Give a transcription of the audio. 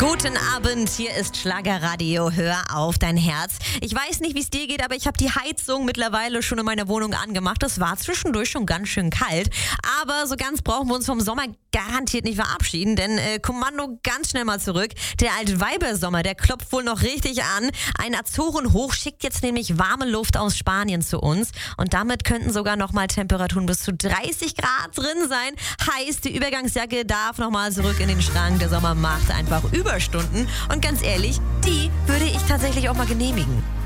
Guten Abend, hier ist Schlagerradio. Hör auf dein Herz. Ich weiß nicht, wie es dir geht, aber ich habe die Heizung mittlerweile schon in meiner Wohnung angemacht. Es war zwischendurch schon ganz schön kalt. Aber so ganz brauchen wir uns vom Sommer garantiert nicht verabschieden, denn Kommando ganz schnell mal zurück. Der Altweibersommer, der klopft wohl noch richtig an. Ein Azorenhoch schickt jetzt nämlich warme Luft aus Spanien zu uns. Und damit könnten sogar nochmal Temperaturen bis zu 30 Grad drin sein. Heißt, die Übergangsjacke darf nochmal zurück in den Schrank. Der Sommer macht einfach Überstunden. Und ganz ehrlich, die würde ich tatsächlich auch mal genehmigen.